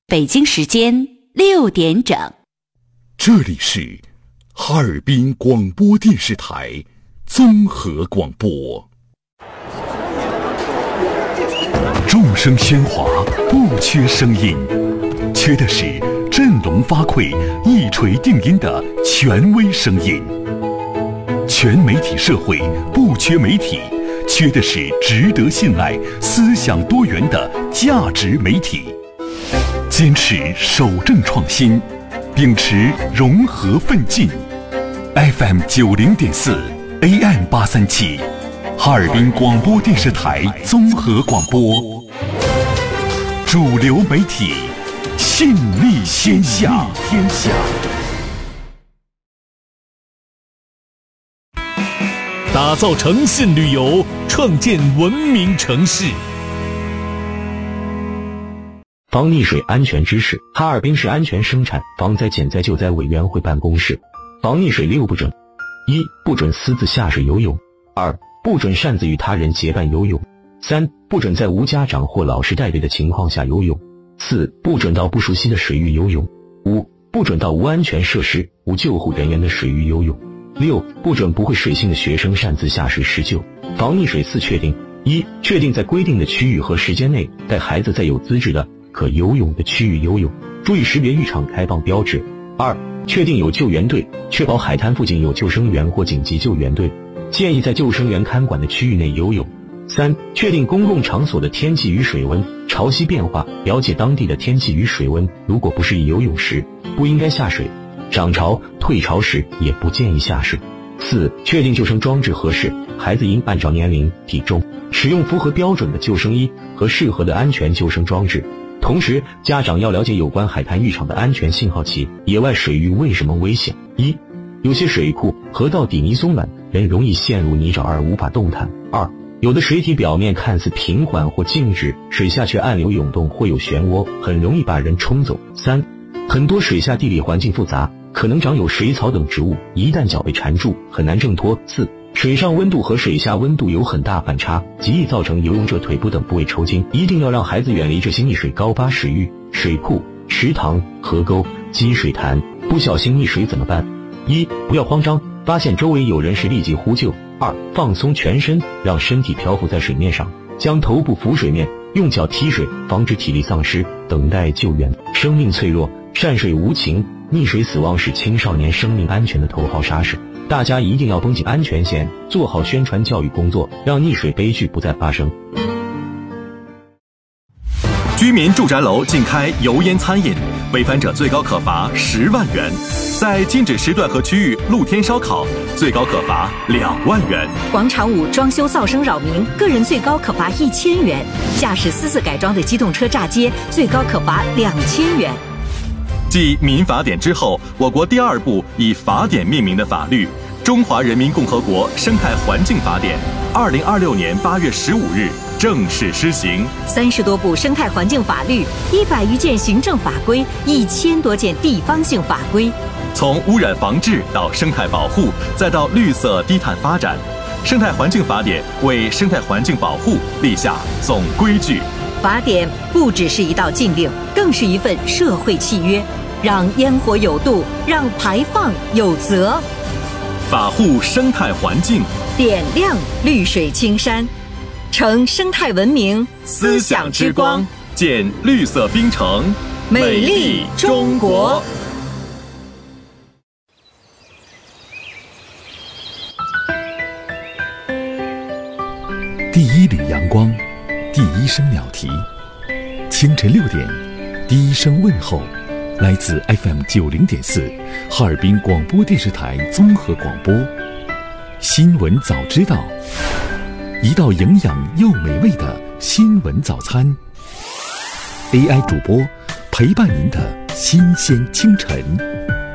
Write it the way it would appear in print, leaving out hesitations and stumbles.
北京时间6点整。 这里是哈尔滨广播电视台综合广播。众声喧哗，不缺声音，缺的是振聋发聩、一锤定音的权威声音。全媒体社会不缺媒体，缺的是值得信赖、思想多元的价值媒体。坚持守正创新，秉持融合奋进。FM 90.4 AM 837，哈尔滨广播电视台综合广播，主流媒体，信力天下。 打造诚信旅游，创建文明城市。 防溺水安全知识。哈尔滨市安全生产防灾减灾救灾委员会办公室。防溺水6不准： 1. 不准私自下水游泳； 2. 不准擅自与他人结伴游泳； 3. 不准在无家长或老师带队的情况下游泳； 4. 不准到不熟悉的水域游泳； 5. 不准到无安全设施、无救护人员的水域游泳； 6. 不准不会水性的学生擅自下水施救。防溺水4确定： 1. 确定在规定的区域和时间内带孩子在有资质的可游泳的区域游泳，注意识别浴场开放标志。2. 确定有救援队，确保海滩附近有救生员或紧急救援队，建议在救生员看管的区域内游泳。3. 确定公共场所的天气与水温，潮汐变化，了解当地的天气与水温，如果不适宜游泳时，不应该下水；涨潮、退潮时也不建议下水。4. 确定救生装置合适，孩子应按照年龄、体重，使用符合标准的救生衣和适合的安全救生装置。同时，家长要了解有关海滩浴场的安全信号旗。野外水域为什么危险？1. 有些水库、河道底泥松软，人容易陷入泥沼而无法动弹。2. 有的水体表面看似平缓或静止，水下却暗流涌动或有漩涡，很容易把人冲走。3. 很多水下地理环境复杂，可能长有水草等植物，一旦脚被缠住，很难挣脱。4. 水上温度和水下温度有很大反差，极易造成游泳者腿部等部位抽筋。一定要让孩子远离这些溺水高发水域、水库、池塘、河沟、积水潭。不小心溺水怎么办？1. 不要慌张，发现周围有人时立即呼救。2. 放松全身，让身体漂浮在水面上，将头部浮水面，用脚踢水，防止体力丧失，等待救援。生命脆弱，善水无情，溺水死亡是青少年生命安全的头号杀手。大家一定要绷紧安全线，做好宣传教育工作，让溺水悲剧不再发生。 居民住宅楼禁开油烟餐饮，违反者最高可罚10万元；在禁止时段和区域露天烧烤，最高可罚2万元。 广场舞装修噪声扰民，个人最高可罚1000元；驾驶私自改装的机动车炸街，最高可罚2000元。 继民法典之后，我国第2部以法典命名的法律《中华人民共和国生态环境法典》，2026年8月15日正式施行。 30多部生态环境法律，100余件行政法规，1000多件地方性法规。 从污染防治到生态保护，再到绿色低碳发展，生态环境法典为生态环境保护立下总规矩。 法典不只是一道禁令，更是一份社会契约，让烟火有度，让排放有责。 法护生态环境， 点亮绿水青山，成生态文明思想之光，建绿色冰城， 美丽中国。 第一缕阳光，第一声鸟啼，清晨6点，第一声问候，来自 FM 90.4哈尔滨广播电视台综合广播。新闻早知道，一道营养又美味的新闻早餐。AI 主播陪伴您的新鲜清晨。